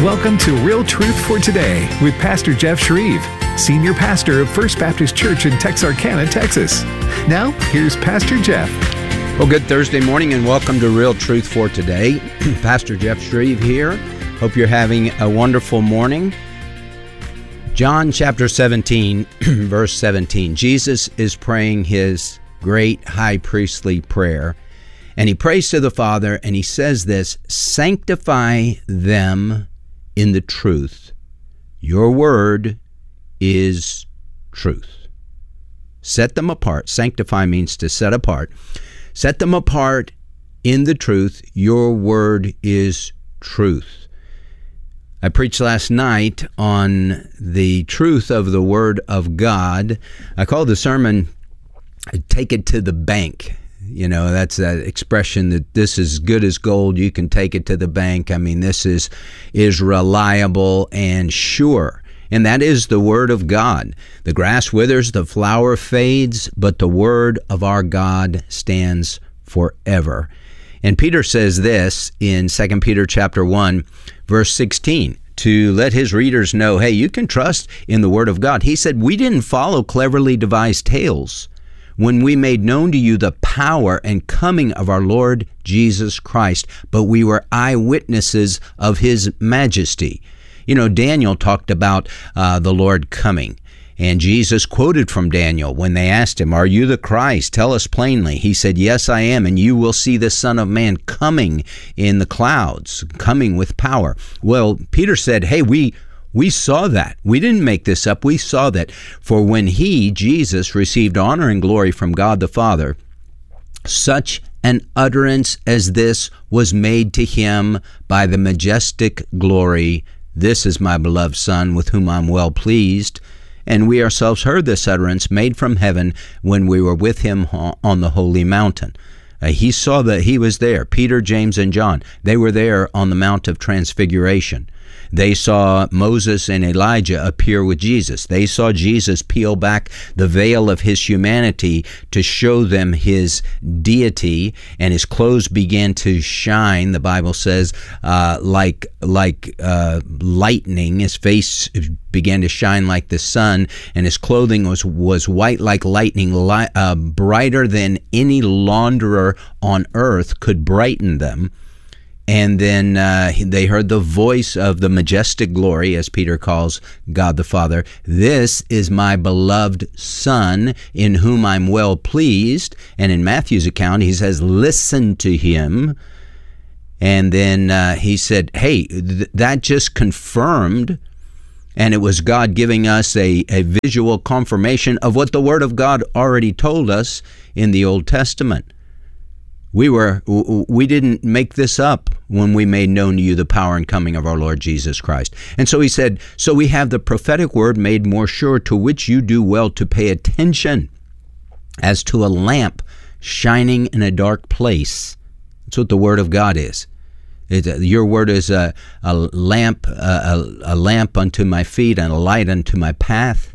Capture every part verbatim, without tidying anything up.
Welcome to Real Truth for Today with Pastor Jeff Shreve, Senior Pastor of First Baptist Church in Texarkana, Texas. Now, here's Pastor Jeff. Well, good Thursday morning and welcome to Real Truth for Today. Pastor Jeff Shreve here. Hope you're having a wonderful morning. John chapter seventeen, verse seventeen. Jesus is praying his great high priestly prayer, and he prays to the Father, and he says this: sanctify them in the truth. Your word is truth. Set them apart. Sanctify means to set apart. Set them apart in the truth. Your word is truth. I preached last night on the truth of the Word of God. I called the sermon, Take It to the Bank. You know, that's that expression that this is good as gold. You can take it to the bank. I mean, this is, is reliable and sure. And that is the Word of God. The grass withers, the flower fades, but the Word of our God stands forever. And Peter says this in Second Peter chapter one, verse sixteen, to let his readers know, hey, you can trust in the Word of God. He said, we didn't follow cleverly devised tales when we made known to you the power and coming of our Lord Jesus Christ, but we were eyewitnesses of his majesty. You know, Daniel talked about uh, the Lord coming, and Jesus quoted from Daniel when they asked him, are you the Christ? Tell us plainly. He said, yes, I am, and you will see the Son of Man coming in the clouds, coming with power. Well, Peter said, hey, we We saw that. We didn't make this up. We saw that. For when he, Jesus, received honor and glory from God the Father, such an utterance as this was made to him by the majestic glory. This is my beloved Son, with whom I'm well pleased. And we ourselves heard this utterance made from heaven when we were with him on the holy mountain. Uh, he saw that he was there. Peter, James, and John, they were there on the Mount of Transfiguration. They saw Moses and Elijah appear with Jesus. They saw Jesus peel back the veil of his humanity to show them his deity, and his clothes began to shine, the Bible says, uh, like like uh, lightning. His face began to shine like the sun, and his clothing was, was white like lightning, li- uh, brighter than any launderer on earth could brighten them. And then uh, they heard the voice of the majestic glory, as Peter calls God the Father. This is my beloved Son, in whom I'm well pleased. And in Matthew's account, he says, listen to him. And then uh, he said, hey, th- that just confirmed, and it was God giving us a, a visual confirmation of what the Word of God already told us in the Old Testament. We were, we didn't make this up when we made known to you the power and coming of our Lord Jesus Christ. And so he said, so we have the prophetic word made more sure, to which you do well to pay attention as to a lamp shining in a dark place. That's what the Word of God is. It, uh, your word is a, a lamp, a, a, a lamp unto my feet and a light unto my path.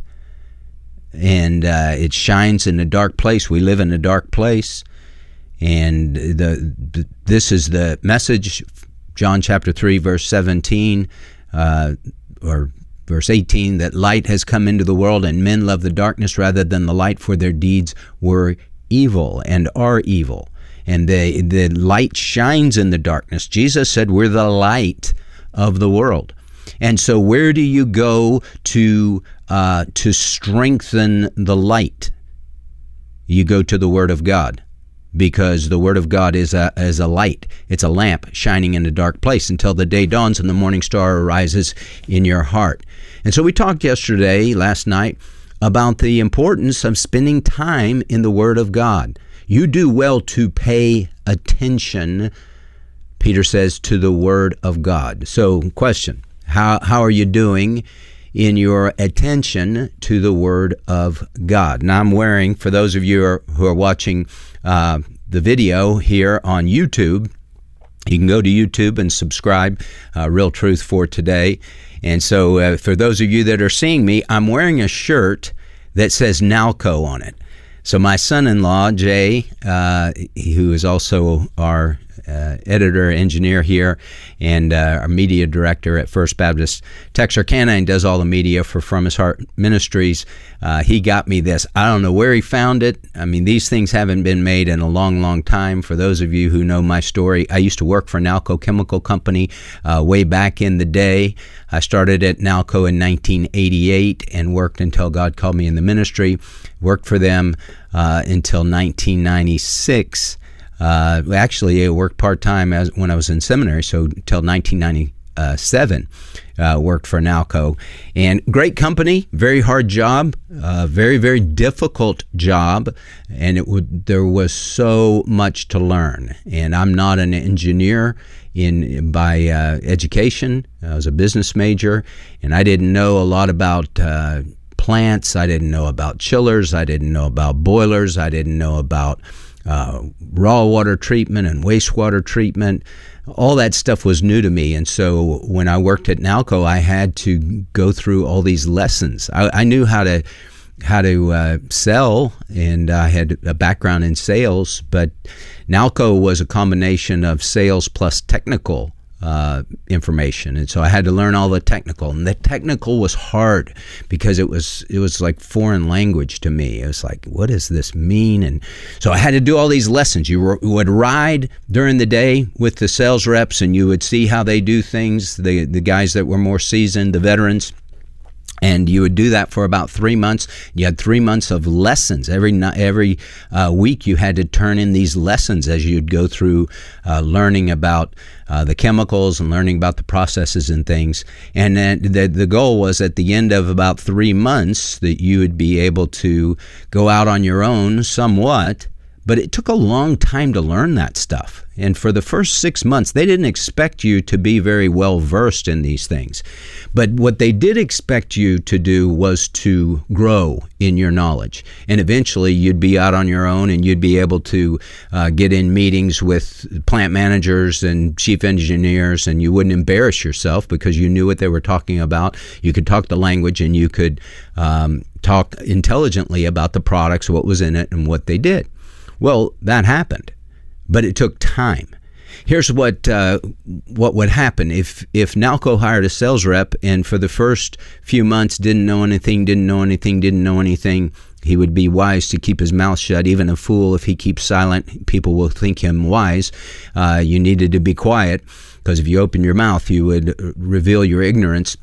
And uh, it shines in a dark place. We live in a dark place. And the, the this is the message, John chapter three, verse seventeen, uh, or verse eighteen, that light has come into the world, and men love the darkness rather than the light, for their deeds were evil and are evil. And the, the light shines in the darkness. Jesus said we're the light of the world. And so where do you go to uh, to strengthen the light? You go to the Word of God. Because the Word of God is a is a light. It's a lamp shining in a dark place until the day dawns and the morning star arises in your heart. And so we talked yesterday, last night, about the importance of spending time in the Word of God. You do well to pay attention, Peter says, to the Word of God. So, question, how how are you doing in your attention to the Word of God? Now, I'm wearing, for those of you who are, who are watching uh, the video here on YouTube, you can go to YouTube and subscribe, uh, Real Truth for Today. And so uh, for those of you that are seeing me, I'm wearing a shirt that says Nalco on it. So my son-in-law, Jay, uh, who is also our uh, editor, engineer here, and uh, our media director at First Baptist Texarkana, and does all the media for From His Heart Ministries. Uh, he got me this. I don't know where he found it. I mean, these things haven't been made in a long, long time. For those of you who know my story, I used to work for Nalco Chemical Company uh, way back in the day. I started at Nalco in nineteen eighty-eight and worked until God called me in the ministry. Worked for them uh, until nineteen ninety-six. Uh, actually, I worked part-time as when I was in seminary, so until nineteen ninety-seven, uh, worked for Nalco. And great company, very hard job, uh, very, very difficult job, and it would there was so much to learn. And I'm not an engineer in by uh, education. I was a business major, and I didn't know a lot about uh, plants. I didn't know about chillers. I didn't know about boilers. I didn't know about uh, raw water treatment and wastewater treatment. All that stuff was new to me. And so when I worked at Nalco, I had to go through all these lessons. I, I knew how to how to uh, sell, and I had a background in sales, but Nalco was a combination of sales plus technical uh, information, and so I had to learn all the technical. And the technical was hard because it was it was like foreign language to me. It was like, what does this mean? And so I had to do all these lessons. You were, would ride during the day with the sales reps, and you would see how they do things. The the guys that were more seasoned, the veterans. And you would do that for about three months. You had three months of lessons. Every every uh, week you had to turn in these lessons as you'd go through uh, learning about uh, the chemicals and learning about the processes and things. And then the, the goal was at the end of about three months that you would be able to go out on your own somewhat. But it took a long time to learn that stuff. And for the first six months, they didn't expect you to be very well versed in these things. But what they did expect you to do was to grow in your knowledge. And eventually you'd be out on your own, and you'd be able to uh, get in meetings with plant managers and chief engineers, and you wouldn't embarrass yourself because you knew what they were talking about. You could talk the language, and you could um, talk intelligently about the products, what was in it, and what they did. Well, that happened, but it took time. Here's what uh, what would happen if if Nalco hired a sales rep and for the first few months didn't know anything, didn't know anything, didn't know anything. He would be wise to keep his mouth shut. Even a fool, if he keeps silent, people will think him wise. Uh, you needed to be quiet, because if you open your mouth, you would reveal your ignorance.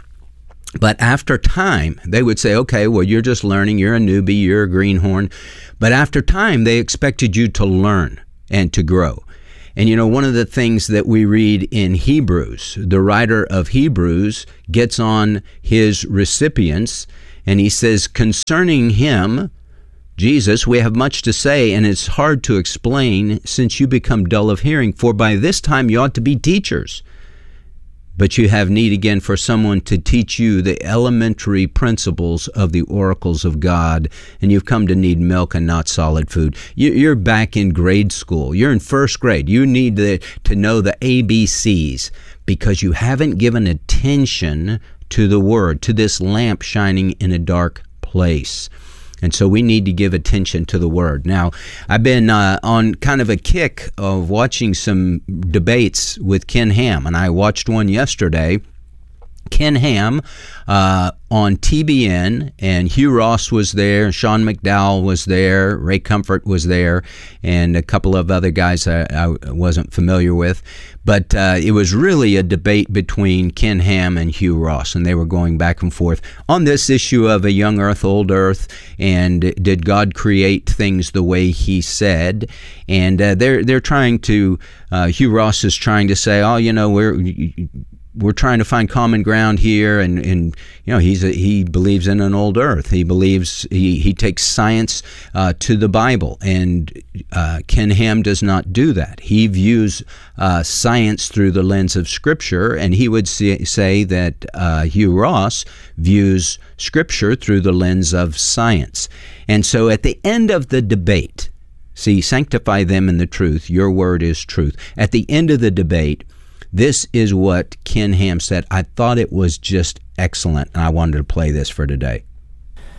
But after time, they would say, okay, well, you're just learning. You're a newbie. You're a greenhorn. But after time, they expected you to learn and to grow. And, you know, one of the things that we read in Hebrews, the writer of Hebrews gets on his recipients, and he says, concerning him, Jesus, we have much to say, and it's hard to explain since you become dull of hearing. For by this time you ought to be teachers. But you have need again for someone to teach you the elementary principles of the oracles of God, and you've come to need milk and not solid food. You're back in grade school. You're in first grade. You need to know the A B Cs because you haven't given attention to the Word, to this lamp shining in a dark place. And so we need to give attention to the Word. Now, I've been uh, on kind of a kick of watching some debates with Ken Ham, and I watched one yesterday. Ken Ham uh, on T B N, and Hugh Ross was there, Sean McDowell was there, Ray Comfort was there, and a couple of other guys I, I wasn't familiar with. But uh, it was really a debate between Ken Ham and Hugh Ross, and they were going back and forth on this issue of a young earth, old earth, and did God create things the way He said? And uh, they're they're trying to, uh, Hugh Ross is trying to say, oh, you know, we're we're trying to find common ground here, and, and you know he's a, he believes in an old earth. He believes he, he takes science uh, to the Bible, and uh, Ken Ham does not do that. He views uh, science through the lens of Scripture, and he would say, say that uh, Hugh Ross views Scripture through the lens of science. And so at the end of the debate, see, sanctify them in the truth. Your word is truth. At the end of the debate, this is what Ken Ham said. I thought it was just excellent, and I wanted to play this for today.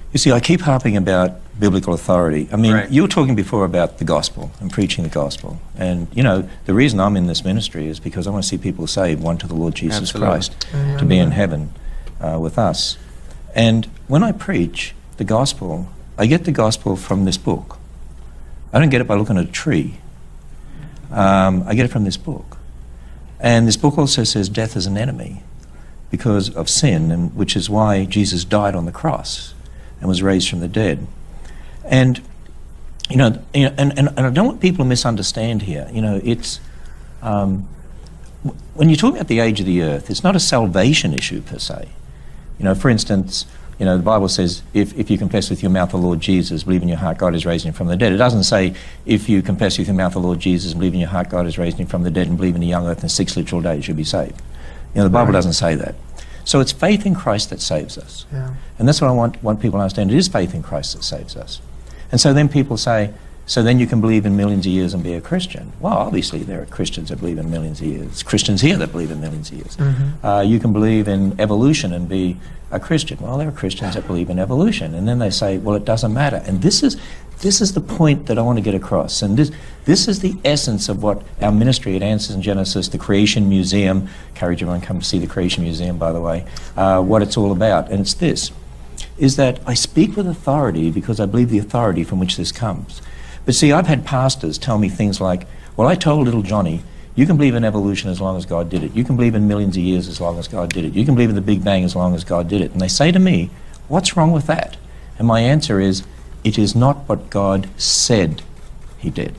You see, I keep harping about biblical authority. I mean, Right. you were talking before about the gospel and preaching the gospel. And, you know, the reason I'm in this ministry is because I want to see people saved, one to the Lord Jesus Absolutely. Christ, to be in heaven uh, with us. And when I preach the gospel, I get the gospel from this book. I don't get it by looking at a tree. Um, I get it from this book. And this book also says death is an enemy because of sin, and which is why Jesus died on the cross and was raised from the dead. And, you know, you know and, and, and I don't want people to misunderstand here. You know, it's, um, w- when you talk about the age of the earth, it's not a salvation issue per se. You know, for instance, you know, the Bible says, if, if you confess with your mouth the Lord Jesus, believe in your heart God is raising him from the dead. It doesn't say, if you confess with your mouth the Lord Jesus, believe in your heart God is raising him from the dead, and believe in the young earth in six literal days you'll be saved. You know, the Bible Right. doesn't say that. So it's faith in Christ that saves us. Yeah. And that's what I want, want people to understand. It is faith in Christ that saves us. And so then people say, so then you can believe in millions of years and be a Christian. Well, obviously there are Christians that believe in millions of years. Christians here that believe in millions of years. Mm-hmm. Uh, you can believe in evolution and be a Christian. Well, there are Christians that believe in evolution. And then they say, well, it doesn't matter. And this is this is the point that I want to get across. And this this is the essence of what our ministry at Answers in Genesis, the Creation Museum, encourage everyone to come to see the Creation Museum, by the way, uh, what it's all about. And it's this, is that I speak with authority because I believe the authority from which this comes. But see, I've had pastors tell me things like, well, I told little Johnny, you can believe in evolution as long as God did it. You can believe in millions of years as long as God did it. You can believe in the Big Bang as long as God did it. And they say to me, what's wrong with that? And my answer is, it is not what God said he did.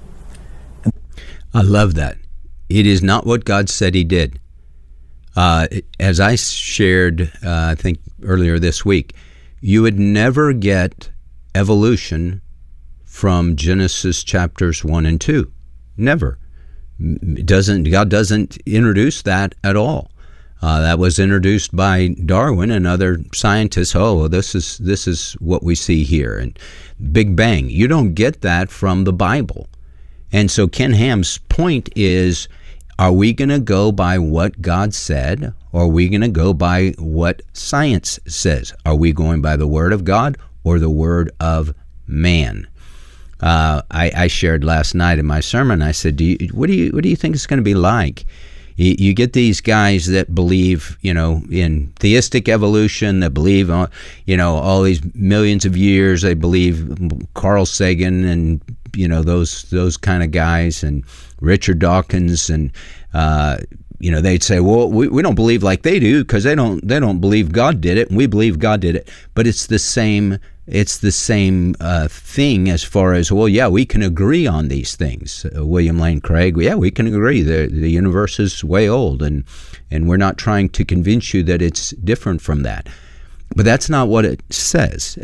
I love that. It is not what God said he did. Uh, as I shared, uh, I think earlier this week, you would never get evolution from Genesis chapters one and two. Never. It doesn't God doesn't introduce that at all. Uh, that was introduced by Darwin and other scientists. Oh, well, this is this is what we see here. And Big Bang. You don't get that from the Bible. And so Ken Ham's point is, are we going to go by what God said, or are we going to go by what science says? Are we going by the Word of God or the Word of man? Uh, I, I shared last night in my sermon, I said, do you, what do you what do you think it's going to be like? You, you get these guys that believe, you know, in theistic evolution, that believe, uh, you know, all these millions of years. They believe Carl Sagan and, you know, those those kind of guys, and Richard Dawkins, and uh, you know, they'd say, well, we, we don't believe like they do because they don't they don't believe God did it, and we believe God did it. But it's the same. It's the same uh, thing as far as, well, yeah, we can agree on these things. Uh, William Lane Craig, yeah, we can agree. The the universe is way old, and and we're not trying to convince you that it's different from that. But that's not what it says.